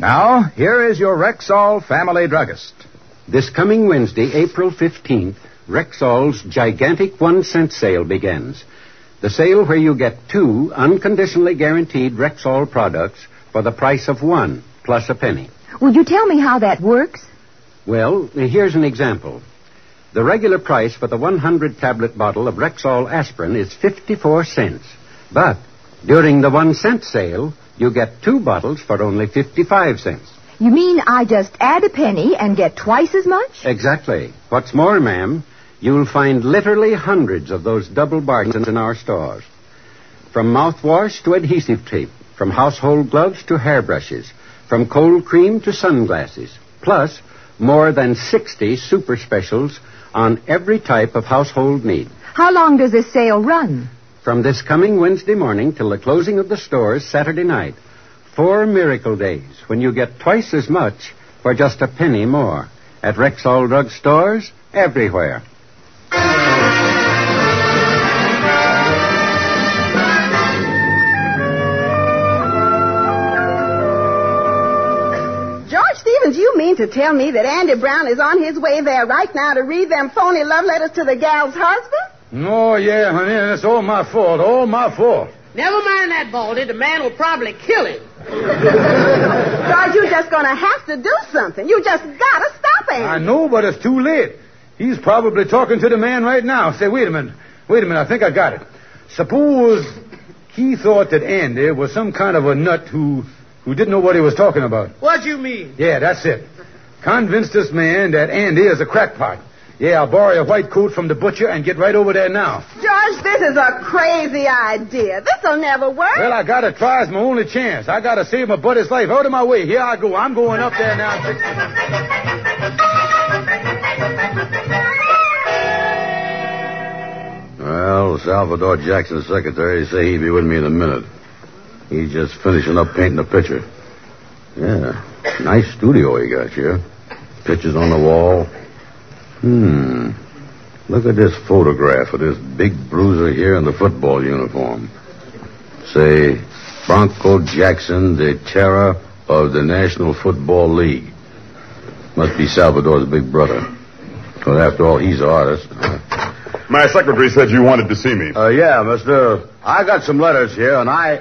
Now, here is your Rexall family druggist. This coming Wednesday, April 15th, Rexall's gigantic 1-cent sale begins. The sale where you get 2 unconditionally guaranteed Rexall products for the price of 1 plus a penny. Would you tell me how that works? Well, here's an example. The regular price for the 100-tablet bottle of Rexall aspirin is 54 cents. But during the 1-cent sale, you get 2 bottles for only 55 cents. You mean I just add a penny and get twice as much? Exactly. What's more, ma'am, you'll find literally hundreds of those double bargains in our stores. From mouthwash to adhesive tape, from household gloves to hairbrushes, from cold cream to sunglasses, plus more than 60 super specials on every type of household need. How long does this sale run? From this coming Wednesday morning till the closing of the stores Saturday night. 4 miracle days when you get twice as much for just a penny more. At Rexall drug stores everywhere. George Stevens, you mean to tell me that Andy Brown is on his way there right now to read them phony love letters to the gal's husband? Oh, yeah, honey, it's all my fault, all my fault. Never mind that, Baldy. The man will probably kill him. George, you're just going to have to do something. You just got to stop him. I know, but it's too late. He's probably talking to the man right now. Say, wait a minute, I think I got it. Suppose he thought that Andy was some kind of a nut who didn't know what he was talking about. What do you mean? Yeah, that's it. Convince this man that Andy is a crackpot. Yeah, I'll borrow a white coat from the butcher and get right over there now. George, this is a crazy idea. This'll never work. Well, I gotta try. It's my only chance. I gotta save my buddy's life. Out of my way. Here I go. I'm going up there now. Well, Salvador Jackson's secretary say he'd be with me in a minute. He's just finishing up painting the picture. Yeah, nice studio he got here. Pictures on the wall. Look at this photograph of this big bruiser here in the football uniform. Say, Bronco Jackson, the terror of the National Football League. Must be Salvador's big brother. Well, after all, he's an artist. My secretary said you wanted to see me. Yeah, mister. I got some letters here, and I,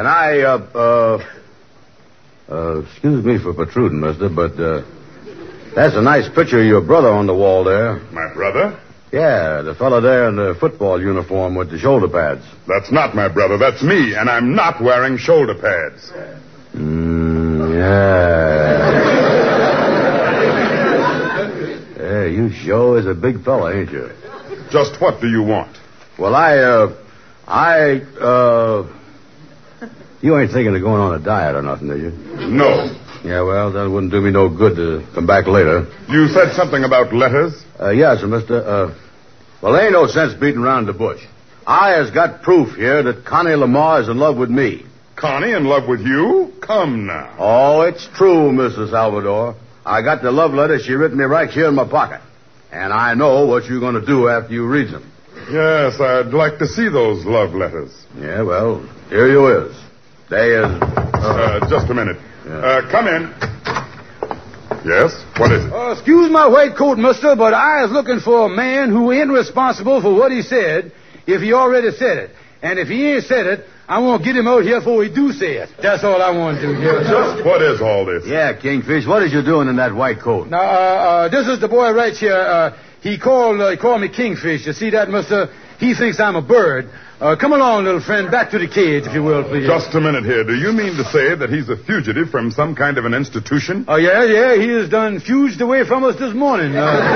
excuse me for protruding, mister, but, that's a nice picture of your brother on the wall there. My brother? Yeah, the fellow there in the football uniform with the shoulder pads. That's not my brother. That's me, and I'm not wearing shoulder pads. Yeah. Hey, you sure is a big fella, ain't you? Just what do you want? Well, you ain't thinking of going on a diet or nothing, are you? No. Yeah, well, that wouldn't do me no good to come back later. You said something about letters? Yes, mister. Well, there ain't no sense beating around the bush. I has got proof here that Connie Lamar is in love with me. Connie in love with you? Come now. Oh, it's true, Mrs. Salvador. I got the love letter she written me right here in my pocket. And I know what you're going to do after you read them. Yes, I'd like to see those love letters. Yeah, well, here you is. They is... just a minute. Yeah. Come in. Yes? What is it? Excuse my white coat, mister, but I was looking for a man who ain't responsible for what he said if he already said it. And if he ain't said it, I want to get him out here before he do say it. That's all I want to do. Just what is all this? Yeah, Kingfish, what is you doing in that white coat? Now, this is the boy right here. He called me Kingfish. You see that, mister? He thinks I'm a bird. Come along, little friend. Back to the cage, if you will, please. Just a minute here. Do you mean to say that he's a fugitive from some kind of an institution? Oh, yeah. He has done fuged away from us this morning.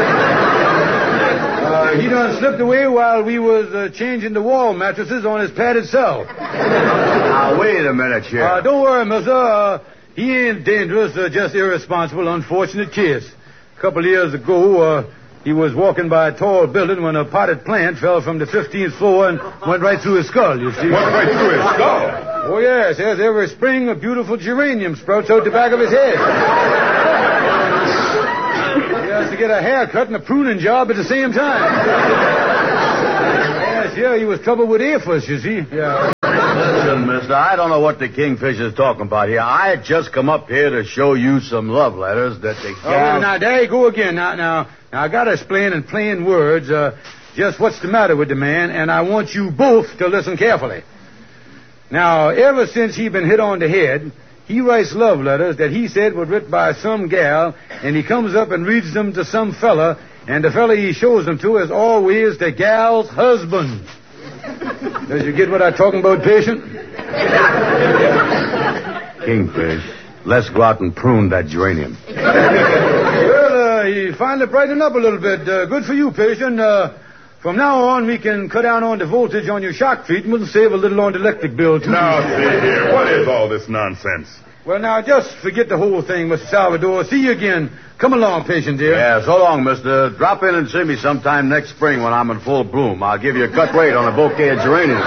He done slipped away while we was changing the wall mattresses on his padded cell. Now, wait a minute, Sheriff. Don't worry, mister. He ain't dangerous, just irresponsible, unfortunate case. A couple of years ago, he was walking by a tall building when a potted plant fell from the 15th floor and went right through his skull, you see. Went right through his skull? Oh, yes. Every spring, a beautiful geranium sprouts out the back of his head. He has to get a haircut and a pruning job at the same time. Yes, he was troubled with aphis, you see. Yeah. Listen, mister, I don't know what the Kingfisher's talking about here. I just come up here to show you some love letters that the gal... now, there you go again. Now, I gotta explain in plain words, just what's the matter with the man, and I want you both to listen carefully. Now, ever since he been hit on the head, he writes love letters that he said were written by some gal, and he comes up and reads them to some fella, and the fella he shows them to is always the gal's husband. Does you get what I'm talking about, patient? Kingfish, let's go out and prune that geranium. Well, he finally brightened up a little bit. Good for you, patient. From now on, we can cut down on the voltage on your shock treatment and save a little on the electric bill, too. Now, see here. What is all this nonsense? Well, now, just forget the whole thing, Mr. Salvador. See you again. Come along, patient dear. Yeah, so long, mister. Drop in and see me sometime next spring when I'm in full bloom. I'll give you a cut rate on a bouquet of geraniums.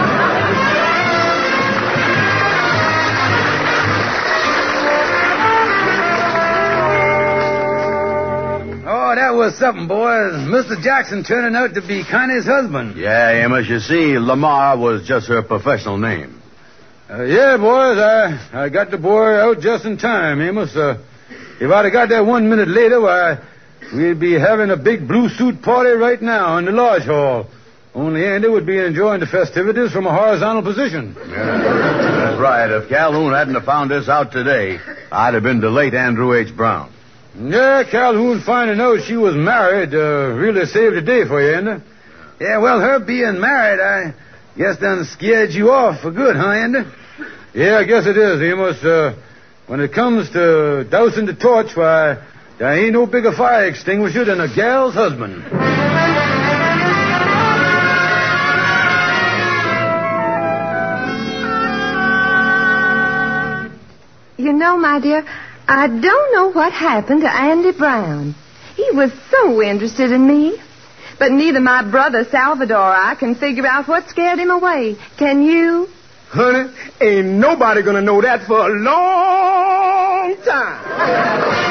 Oh, that was something, boys. Mr. Jackson turning out to be Connie's husband. Yeah, Amos, you see, Lamar was just her professional name. Yeah, boys, I got the boy out just in time, Amos. If I'd have got there 1 minute later, why, we'd be having a big blue suit party right now in the lodge hall. Only Andy would be enjoying the festivities from a horizontal position. Yeah, that's right. If Calhoun hadn't have found this out today, I'd have been the late Andrew H. Brown. Yeah, Calhoun finding out she was married really saved the day for you, Andy. Yeah, well, her being married, I guess done scared you off for good, huh, Andy? Yeah, I guess it is, Amos. When it comes to dousing the torch, why, there ain't no bigger fire extinguisher than a gal's husband. You know, my dear, I don't know what happened to Andy Brown. He was so interested in me. But neither my brother Salvador or I can figure out what scared him away. Can you? Honey, ain't nobody gonna know that for a long time.